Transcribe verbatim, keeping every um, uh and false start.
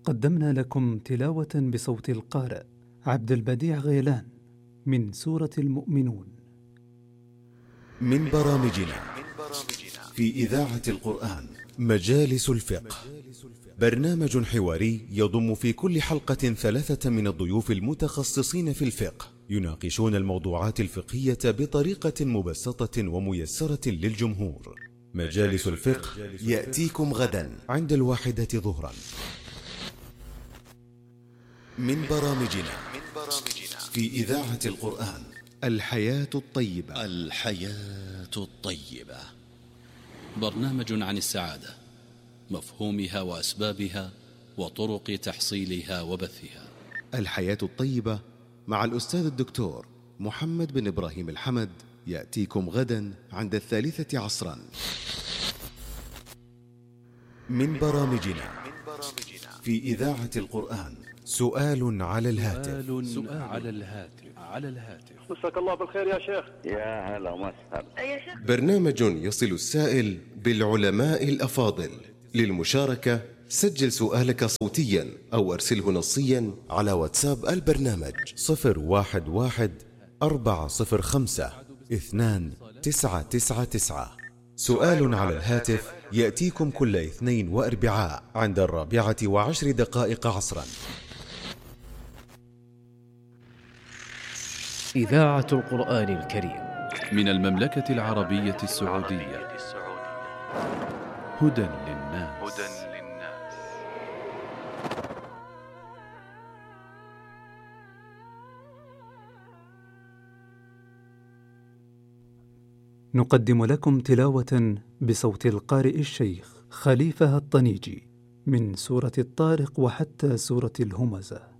قدمنا لكم تلاوة بصوت القارئ عبد البديع غيلان من سورة المؤمنون. من برامجنا في إذاعة القرآن مجالس الفقه، برنامج حواري يضم في كل حلقة ثلاثة من الضيوف المتخصصين في الفقه، يناقشون الموضوعات الفقهية بطريقة مبسطة وميسرة للجمهور. مجالس الفقه يأتيكم غدا عند الواحدة ظهرا. من برامجنا في إذاعة القرآن الحياة الطيبة. الحياة الطيبة برنامج عن السعادة، مفهومها وأسبابها وطرق تحصيلها وبثها. الحياة الطيبة مع الأستاذ الدكتور محمد بن إبراهيم الحمد يأتيكم غدا عند الثالثة عصرا. من برامجنا في إذاعة القرآن سؤال على الهاتف. سؤال على الهاتف على الهاتف مساك الله بالخير يا شيخ. يا هلا وسهلا يا شيخ. برنامج يصل السائل بالعلماء الأفاضل. للمشاركة سجل سؤالك صوتيا أو أرسله نصيا على واتساب البرنامج صفر واحد واحد أربعة صفر خمسة اثنان تسعة تسعة تسعة. سؤال على الهاتف يأتيكم كل اثنين وأربعاء عند الرابعة وعشر دقائق عصرا. إذاعة القرآن الكريم من المملكة العربية السعودية. هدى للناس. نقدم لكم تلاوة بصوت القارئ الشيخ خليفة الطنيجي من سورة الطارق وحتى سورة الهمزة.